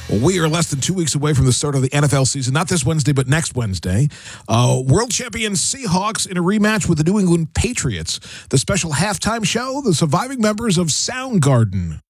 We are less than 2 weeks away from the start of the NFL season. Not this Wednesday, but next Wednesday. World champion Seahawks in a rematch with the New England Patriots. The special halftime show, the surviving members of Soundgarden.